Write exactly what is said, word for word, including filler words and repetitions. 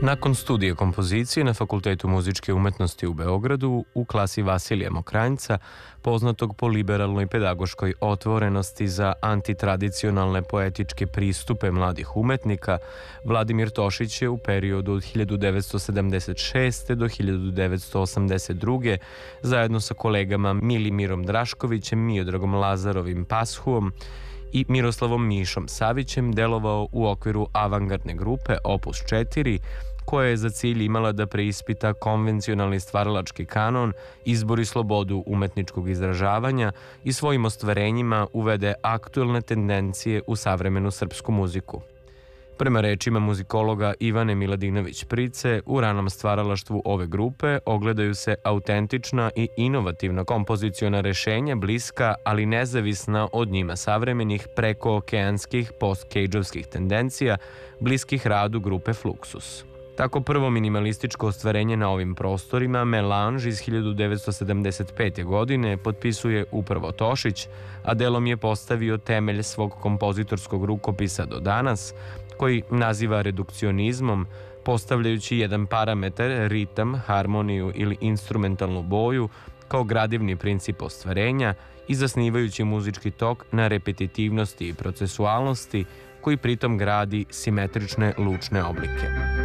Nakon studije kompozicije na Fakultetu muzičke umetnosti u Beogradu u klasi Vasilija Mokranjca, poznatog po liberalnoj pedagoškoj otvorenosti za antitradicionalne poetičke pristupe mladih umetnika, Vladimir Tošić je u periodu od hiljadu devetsto sedamdeset šeste. do hiljadu devetsto osamdeset druge. zajedno sa kolegama Milimirom Draškovićem, Miodragom Lazarovim Pashuom i Miroslavom Mišom Savićem delovao u okviru avangardne grupe Opus četiri, koja je za cilj imala da preispita konvencionalni stvaralački kanon, izbori slobodu umetničkog izražavanja i svojim ostvarenjima uvede aktuelne tendencije u savremenu srpsku muziku. Prema rečima muzikologa Ivane Miladinović Price, u ranom stvaralaštvu ove grupe ogledaju se autentična i inovativna kompoziciona rešenja bliska, ali nezavisna od njima savremenih prekookeanskih post-kejdžovskih tendencija, bliskih radu grupe Fluxus. Tako prvo minimalističko ostvarenje na ovim prostorima, Melange iz hiljadu devetsto sedamdeset pete. godine, potpisuje upravo Tošić, a delom je postavio temelj svog kompozitorskog rukopisa do danas, koji naziva redukcionizmom, postavljajući jedan parametar, ritam, harmoniju ili instrumentalnu boju, kao gradivni princip ostvarenja i zasnivajući muzički tok na repetitivnosti i procesualnosti, koji pritom gradi simetrične lučne oblike.